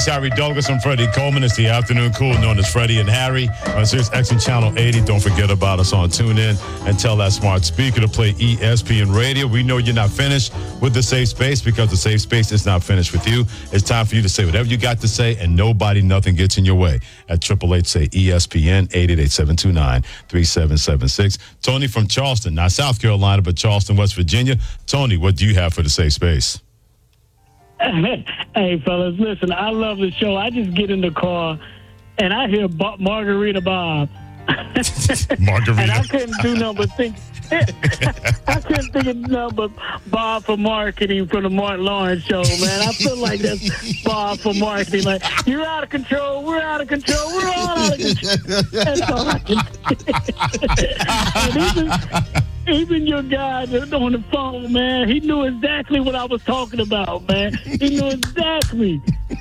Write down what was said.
He's Harry Douglas. I'm Freddie Coleman. It's the afternoon cool known as Freddie and Harry on Sirius XM Channel 80. Don't forget about us on TuneIn and tell that smart speaker to play ESPN Radio. We know you're not finished with the safe space because the safe space is not finished with you. It's time for you to say whatever you got to say, and nothing gets in your way. At 888 say ESPN 888-729-3776. Tony from Charleston, not South Carolina, but Charleston, West Virginia. Tony, what do you have for the safe space? Hey, fellas, listen, I love the show. I just get in the car, and I hear Margarita Bob. Margarita. And I couldn't do nothing but think. I couldn't think of nothing but Bob for marketing for the Martin Lawrence show, man. I feel like that's Bob for marketing. Like, you're out of control. We're out of control. We're all out of control. That's all I can and even your guy on the phone, man, he knew exactly what I was talking about, man. He knew exactly.